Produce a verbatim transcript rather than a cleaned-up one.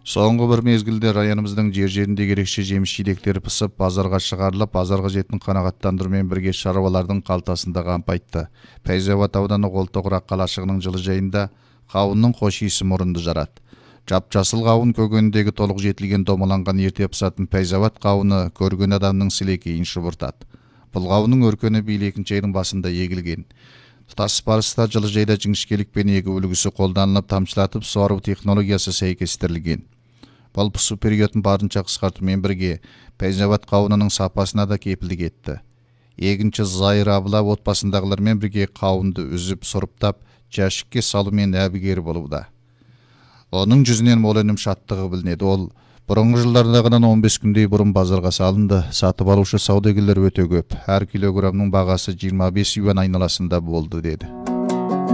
Соңғы бір мезгілде районымыздың жер-жерінде ерекше жеміс-жидектері пысып, базарға шығарылып, базар қажетін қанағаттандырумен бірге шаруалардың қалтасында қампайтты. Фейзабад ауданы Қолтоғырақ қалашығының жылыжайында қауынның хош иісі мұрынды жарады. Жап-жасыл қауын көгеніндегі толық жетілген домаланған ерте пысатын Фейзабад қауыны көрген адамның сілекейін шұбыртады. Бұл қауынның өркені биыл екінші айдың басында егілген. Тұтас барыста жылыжайда жіңішкелікпен егу үлгісі қолданылып, тамшылатып суару технологиясы сәйкестірілген. Бұл пысу периодын барынша қысқартумен бірге Фейзабад қауынының сапасына да кепілдік етті. Егінші Зайыр абыла отбасындағылармен бірге қауынды үзіп, сұрыптап, жәшікке салумен әбігер болуда. Оның жүзінен мол өнім шаттығы білінеді. Ол бұрынғы жылдардағыдан он бес күндей бұрын базарға салынды. Сатып алушы саудагерлер өте көп. Әр килограмның бағасы жиырма бес юан айналасында болды деді.